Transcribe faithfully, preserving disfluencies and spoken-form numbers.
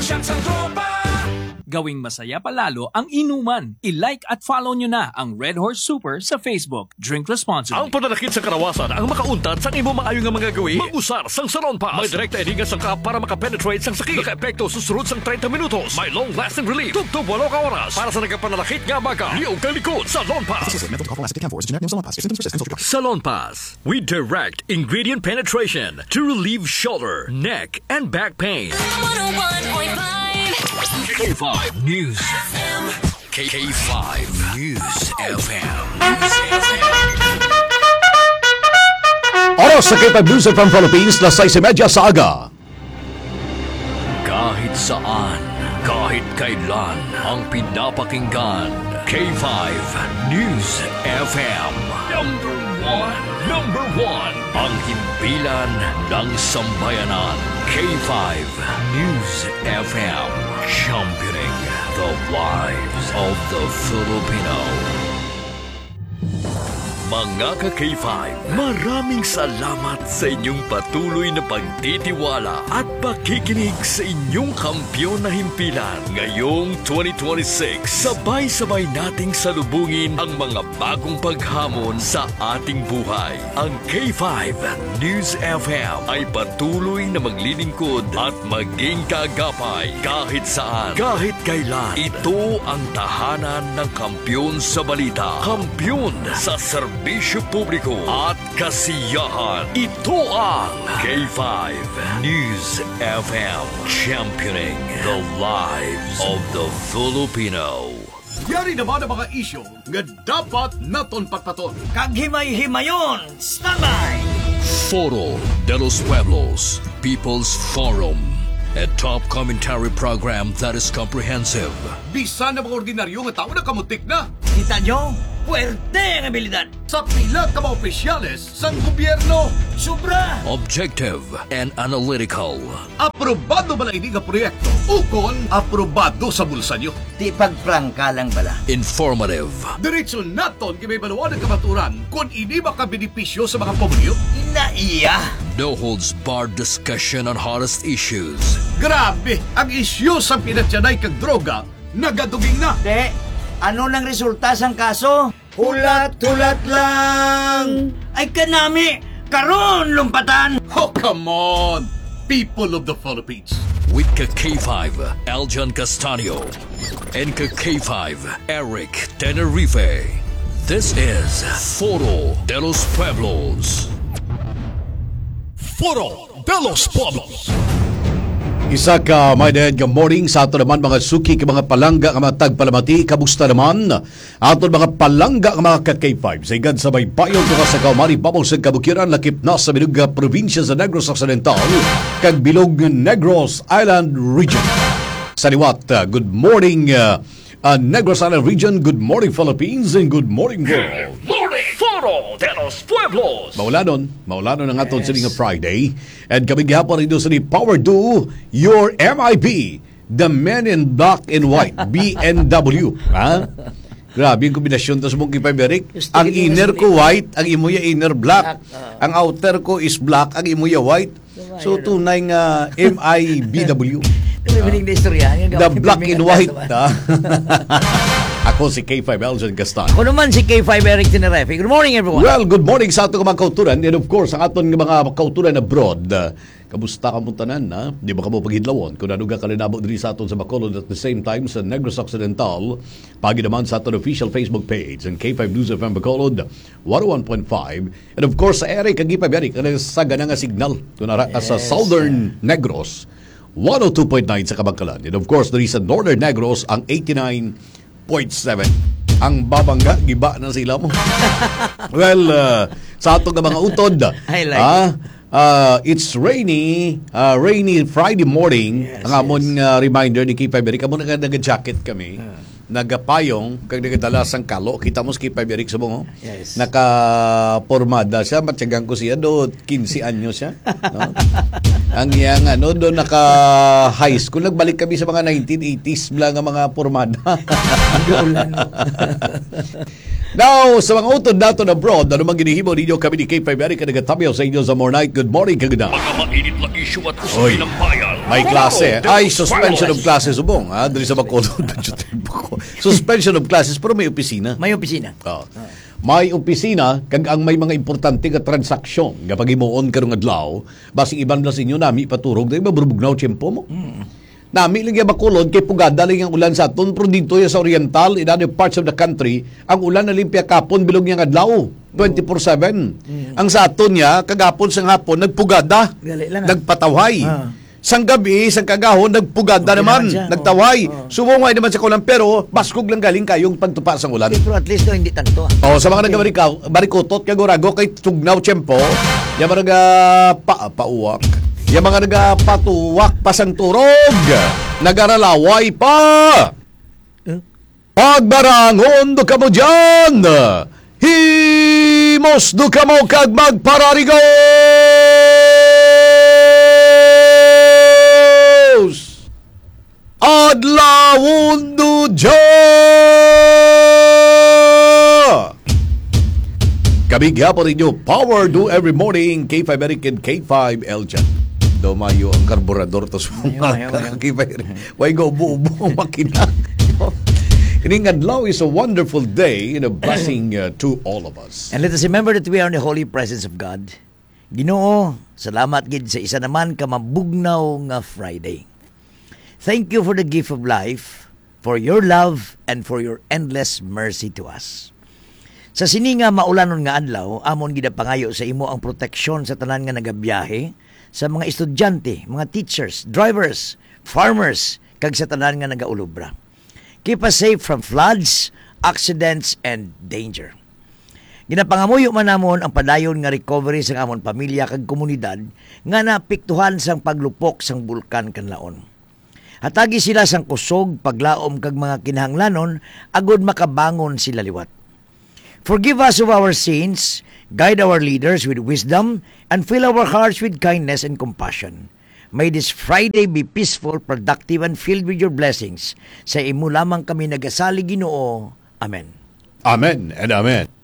siyang tropa. Gawing masaya palalo ang inuman. I-like at follow nyo na ang Red Horse Super sa Facebook. Drink responsibly. Ang pananakit sa karawasan ang makauntad sa imo maayo nga mga gawin. Mag-usar sang Salon Pass. May direkta edinga sang ka para makapenetrate sang sakit. Naka-epekto susunod sang thirty minutos. May long-lasting relief. Tugtog walo ka oras. Para sa nagkapananakit nga baga. Liog kang likod. Salon Pass. Salon Pass. We direct ingredient penetration to relieve shoulder, neck, and back pain. one oh one point five K five News F M. K five News F M. Oras sa K five News F M Philippines na sais media sa aga. Kahit saan, kahit kailan, ang pinapakinggan. K five News F M. Number one. Number one. Ang himpilan ng sambayanan. K five News F M. Championing the lives of the Filipino. Mga ka-K five, maraming salamat sa inyong patuloy na pagtitiwala at pakikinig sa inyong kampyon na himpilan. Ngayong twenty twenty-six, sabay-sabay nating salubungin ang mga bagong paghamon sa ating buhay. Ang K five News F M ay patuloy na maglilingkod at maging kaagapay kahit saan, kahit kailan. Ito ang tahanan ng kampyon sa balita, kampyon sa serbisyo Bisyo publiko at kasiyahan. Ito ang K five News F M, championing the lives of the Filipino. Yari naman ang mga isyo nga dapat naton patpaton. Kag himay-himayon, standby! Foro de los Pueblos, People's Forum, a top commentary program that is comprehensive. Bisan na mga ordinaryo nga tao na kamutik na. Kita nyo? Puerte ang abilidad. Sa pila ka mga opisyales sang gobyerno. Sobra! Objective and analytical. Aprobado ba na ini nga proyekto? Ukon, aprobado sa bulsa nyo. Di pagprangka lang bala. Informative. Diretso naton kay may baluan ng kamaturan kung ini makabenepisyo sa mga pamilyo. Inaiya! No holds barred discussion on hottest issues. Grabe! Ang isyu sa pinatyanay kag droga nagaduging na. De, ano nang resulta sang kaso? Hulat-hulat lang! Ay kanami! Karon lumpatan! Oh, come on! People of the Philippines. With K five, Aljan Castanio. And K five, Eric Tenerife. This is Foro de los Pueblos. Foro de los Pueblos. Isa ka may dayan ka morning sa ato naman mga suki ka mga palangga ka mga tagpalamati. Kamusta naman? Ato mga palangga ka mga ka-K five. Sa igad sa may bayon ka sa kaumari babong sa kabukiran lakip na sa Binuga probinsya sa Negros Occidental kag bilog Negros Island Region. Sa liwat, uh, good morning uh, uh, Negros Island Region, good morning Philippines, and good morning world. Foro de los Pueblos. Maulanon, maulanon ang aton yes. Sining Friday. And kami gihapon rin sa ni Power Duo, your M I P, the Men in Black and White, B N W. Ha? Grabe yung kombinasyon to sa mong kipay-berik. Ang inner ko white, ang imuya inner black. Ang outer ko is black, ang imuya white. So tunay nga M I B W. The black and white. Ako si K five Aljan Gaston. Ako naman si K five Eric Tenerife. Good morning everyone. Well, good morning sa ato mga kauturan. And of course, ang aton mga kauturan abroad. Uh, kamusta ka muntanan, ha? Di ba ka mo paghidlawon? Kung ano ka kalinabot din sa aton sa Bacolod at the same time sa Negros Occidental, pagi naman sa aton official Facebook page and K five News F M Bacolod one oh one point five. And of course, sa Eric, kag K five Eric, ano sa ganang signal. Kung nara ka yes. sa Southern Negros, one oh two point nine sa Kabangkalan. And of course, there is sa Northern Negros, ang eighty-nine point seven. Ang babangga, giba na sila mo. Well, uh, sa atong mga utod, I like uh, uh, it's rainy, uh, rainy Friday morning. Yes, ang amon yes. uh, reminder ni K five Eric, amon nga nag-jacket kami. Uh. Nagapayong, kag nagadala sang kalo, kita mo si K five Eric sa mga, yes. naka-pormada siya, matyagang ko siya, do, fifteen anyos siya. No? Ang yang, ano, do, naka-high school, nagbalik kami sa mga nineteen eighties lang ang mga pormada. Now, sa mga utod nato na abroad, ano mang ginihimo ninyo kami ni K five Eric, nagatabiyaw sa inyo sa more night. Good morning, kaganda. Mga mainit na issue at usapin ng bayan. May klase. Ay, suspension of classes ubong. Ha? Dali sa Bacolod. Suspension of classes, pero may opisina. May opisina. Oh. May opisina, kag ang may mga importante nga transaksyon. Kapag imuon ka ng adlaw, basing iban na sa inyo, nami paturog, dahil mabrubugnaw tiyempo mo. Hmm. Nami lang yung Bacolod, kay Pugada lang ang ulan sa aton, pero dito sa Oriental, in other parts of the country, ang ulan na limpia kapon, bilog niyang adlaw. twenty-four seven. Hmm. Ang sa aton niya, kagapon sa hapon, nagpugada. Lang, nagpatawhay. Ah. Sang gabi, sang kagahon, nagpugada Okay naman, naman siya. nagtaway. Oh. Oh. Sumungay naman sa kulang, pero baskog lang galing kayong pagtupa sa ulan. Pero at least no, hindi tanto. Oh, sa mga nagabarikaw, barikutot, kagurago, kay tugnaw tiyempo, yung mga naga pa, pauwak, yung mga nagapatuwak pasang turog, nagaralaway pa. Pagbarangon do ka mo dyan, himos do ka mo kag magpararigo. Adlawon do dya! Kabigya po ninyo, Power Do Every Morning, K five Eric and K five Eljan. Dumayo ang karburador to sa mga K five Eric. Way go, buo-buo ang makina. Ining adlaw is a wonderful day and a blessing uh, to all of us. And let us remember that we are in the holy presence of God. Ginoo, salamat gid sa isa naman ka mabugnaw nga Friday. Thank you for the gift of life, for your love, and for your endless mercy to us. Sa sininga maulanon nga adlaw, amon gidapangayo sa imo ang proteksyon sa tanan nga nagabiyahe, sa mga estudyante, mga teachers, drivers, farmers, kag sa tanan nga nagaulubra. Keep us safe from floods, accidents, and danger. Ginapangamuyo man namon ang padayon nga recovery sa amon pamilya kag komunidad nga napiktuhan sang paglupok sang bulkan kanlaon. Hatagi sila sang kusog, paglaom kag mga kinahanglanon agud makabangon sila liwat. Forgive us of our sins, guide our leaders with wisdom, and fill our hearts with kindness and compassion. May this Friday be peaceful, productive, and filled with your blessings. Sa imo lamang kami nagasali, Ginoo. Amen. Amen and amen.